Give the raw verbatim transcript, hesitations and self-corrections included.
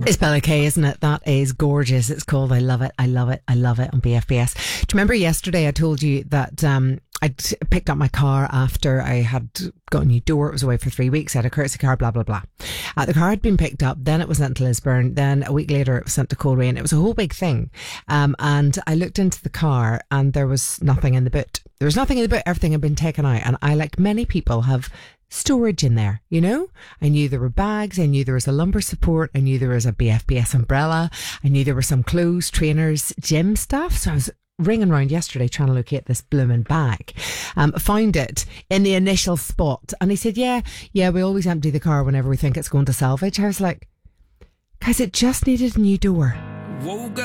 It's Bella K, isn't it? That is gorgeous. It's called I Love It, I Love It, I Love It on B F B S. Do you remember yesterday I told you that um, I'd picked up my car after I had got a new door. It was away for three weeks. I had a courtesy car, blah, blah, blah. Uh, the car had been picked up. Then it was sent to Lisburn. Then a week later it was sent to Coleraine. It was a whole big thing. Um, and I looked into the car and there was nothing in the boot. There was nothing in the boot. Everything had been taken out. And I, like many people, have storage in there, you know. I knew there were bags, I knew there was a lumbar support, I knew there was a B F B S umbrella, I knew there were some clothes, trainers, gym stuff. So I was ringing around yesterday trying to locate this blooming bag. Um, found it in the initial spot, and he said, yeah, yeah, we always empty the car whenever we think it's going to salvage. I was like, guys, it just needed a new door.